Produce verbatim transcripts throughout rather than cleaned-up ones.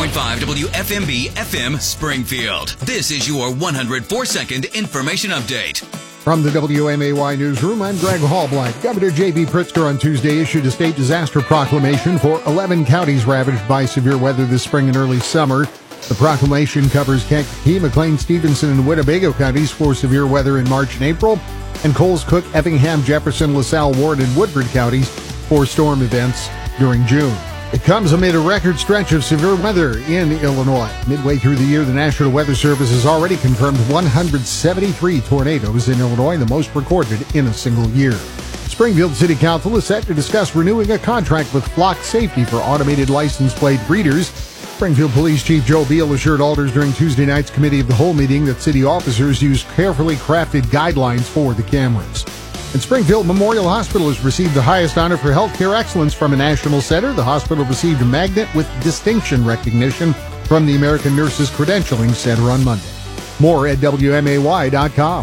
point five W F M B F M Springfield. This is your one hundred four second information update. From the W M A Y Newsroom, I'm Greg Hallblank. Governor J B Pritzker on Tuesday issued a state disaster proclamation for eleven counties ravaged by severe weather this spring and early summer. The proclamation covers Kankakee, McLean, Stevenson, and Winnebago counties for severe weather in March and April, and Coles, Cook, Effingham, Jefferson, LaSalle, Warren, and Woodford counties for storm events during June. It comes amid a record stretch of severe weather in Illinois. Midway through the year, the National Weather Service has already confirmed one hundred seventy-three tornadoes in Illinois, the most recorded in a single year. Springfield City Council is set to discuss renewing a contract with Flock Safety for automated license plate readers. Springfield Police Chief Joe Beal assured alders during Tuesday night's Committee of the Whole meeting that city officers use carefully crafted guidelines for the cameras. And Springfield Memorial Hospital has received the highest honor for healthcare excellence from a national center. The hospital received a magnet with distinction recognition from the American Nurses Credentialing Center on Monday. More at W M A Y dot com.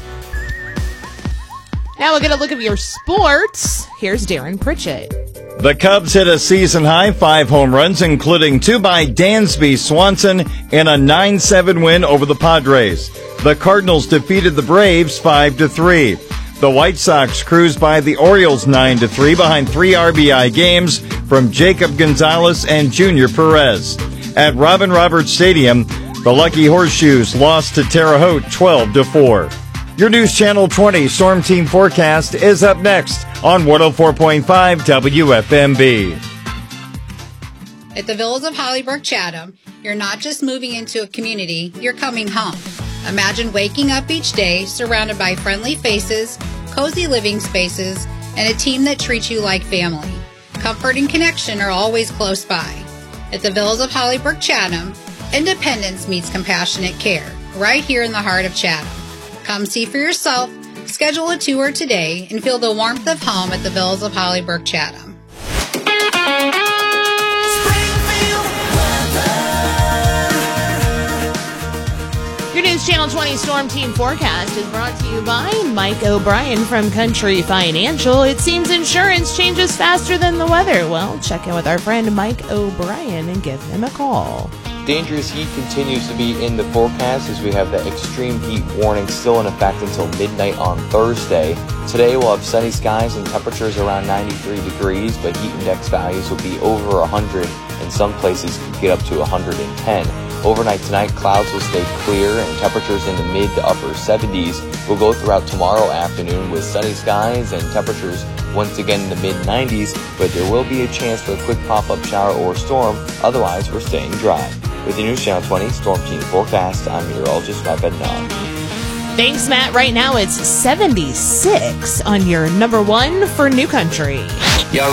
Now we're going to look at your sports. Here's Darren Pritchett. The Cubs hit a season-high five home runs, including two by Dansby Swanson in a nine seven win over the Padres. The Cardinals defeated the Braves five to three. The White Sox cruised by the Orioles nine to three behind three R B I games from Jacob Gonzalez and Junior Perez. At Robin Roberts Stadium, the Lucky Horseshoes lost to Terre Haute twelve to four. Your News Channel twenty Storm Team forecast is up next on one oh four point five W F M B. At the Villas of Hollybrook Chatham, you're not just moving into a community, you're coming home. Imagine waking up each day surrounded by friendly faces, cozy living spaces, and a team that treats you like family. Comfort and connection are always close by. At the Villas of Hollybrook Chatham, independence meets compassionate care, right here in the heart of Chatham. Come see for yourself, schedule a tour today, and feel the warmth of home at the Villas of Hollybrook Chatham. Your News Channel twenty Storm Team forecast is brought to you by Mike O'Brien from Country Financial. It seems insurance changes faster than the weather. Well, check in with our friend Mike O'Brien and give him a call. Dangerous heat continues to be in the forecast as we have the extreme heat warning still in effect until midnight on Thursday. Today we'll have sunny skies and temperatures around ninety-three degrees, but heat index values will be over one hundred, and some places could get up to one hundred ten. Overnight tonight, clouds will stay clear and temperatures in the mid to upper seventies will go throughout tomorrow afternoon with sunny skies and temperatures once again in the mid nineties, but there will be a chance for a quick pop-up shower or storm. Otherwise, we're staying dry. With the News Channel twenty Storm Team forecast, I'm meteorologist Matt Bednar. Thanks, Matt. Right now it's seventy-six on your number one for New Country.